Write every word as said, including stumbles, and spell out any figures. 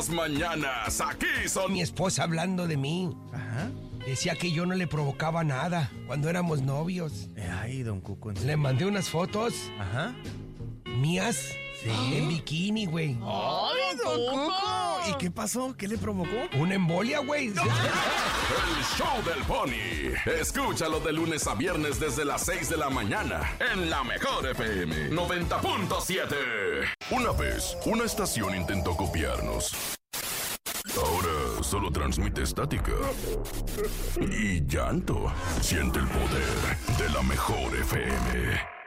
Mañanas, aquí son... Mi esposa hablando de mí. Ajá. Decía que yo no le provocaba nada cuando éramos novios. Ay, don Cuco. Le mandé unas fotos Ajá. mías Sí. en bikini, güey. ¡Ay, don Cuco! ¿Y qué pasó? ¿Qué le provocó? Una embolia, güey. El show del Pony. Escúchalo de lunes a viernes desde las seis de la mañana en la mejor F M noventa punto siete. Una vez, una estación intentó copiarnos. Ahora solo transmite estática y llanto. Siente el poder de la mejor F M.